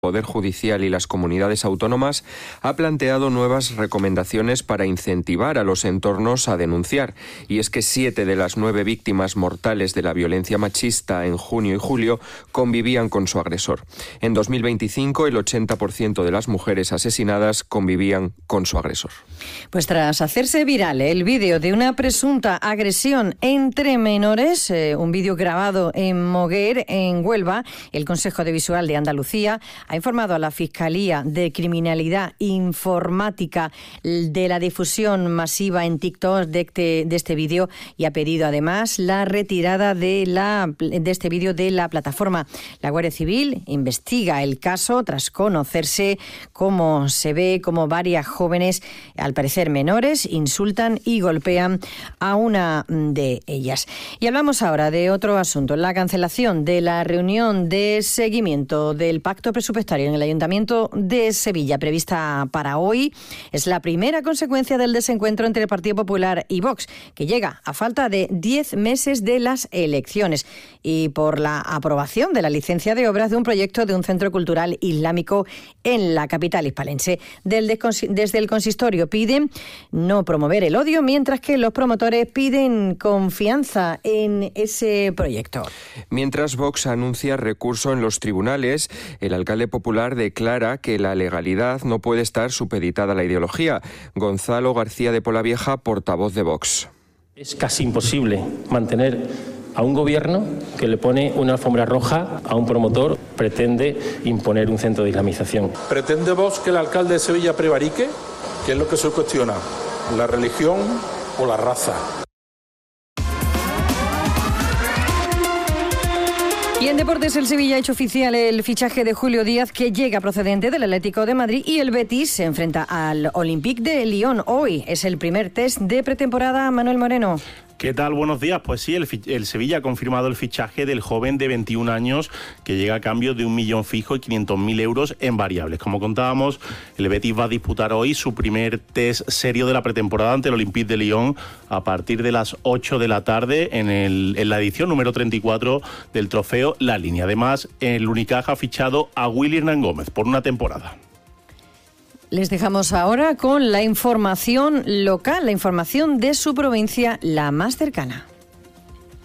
Poder Judicial y las comunidades autónomas ha planteado nuevas recomendaciones para incentivar a los entornos a denunciar. Y es que 7 de las 9 víctimas mortales de la violencia machista en junio y julio convivían con su agresor. En 2025, el 80% de las mujeres asesinadas convivían con su agresor. Pues tras hacerse viral el vídeo de una presunta agresión entre menores, un vídeo grabado en Moguer, en Huelva, el Consejo Audiovisual de Andalucía ha informado a la Fiscalía de Criminalidad Informática de la difusión masiva en TikTok de este vídeo y ha pedido además la retirada de este vídeo de la plataforma. La Guardia Civil investiga el caso tras conocerse cómo se ve como varias jóvenes, al parecer menores, insultan y golpean a una de ellas. Y hablamos ahora de otro asunto, la cancelación de la reunión de seguimiento del Pacto Presupuestario en el Ayuntamiento de Sevilla, prevista para hoy, es la primera consecuencia del desencuentro entre el Partido Popular y Vox, que llega a falta de 10 meses de las elecciones y por la aprobación de la licencia de obras de un proyecto de un centro cultural islámico en la capital hispalense. Desde el consistorio piden no promover el odio, mientras que los promotores piden confianza en ese proyecto. Mientras Vox anuncia recurso en los tribunales, el alcalde popular declara que la legalidad no puede estar supeditada a la ideología. Gonzalo García de Polavieja, portavoz de Vox. Es casi imposible mantener a un gobierno que le pone una alfombra roja a un promotor, pretende imponer un centro de islamización. ¿Pretende Vox que el alcalde de Sevilla prevarique? ¿Qué es lo que se cuestiona? ¿La religión o la raza? Y en deportes, el Sevilla ha hecho oficial el fichaje de Julio Díaz, que llega procedente del Atlético de Madrid, y el Betis se enfrenta al Olympique de Lyon. Hoy es el primer test de pretemporada. Manuel Moreno. ¿Qué tal? Buenos días. Pues sí, el Sevilla ha confirmado el fichaje del joven de 21 años que llega a cambio de 1 millón fijo y 500.000 euros en variables. Como contábamos, el Betis va a disputar hoy su primer test serio de la pretemporada ante el Olympique de Lyon a partir de las 8 de la tarde en la edición número 34 del trofeo La Línea. Además, el Unicaja ha fichado a Willy Hernán Gómez por una temporada. Les dejamos ahora con la información local, la información de su provincia, la más cercana.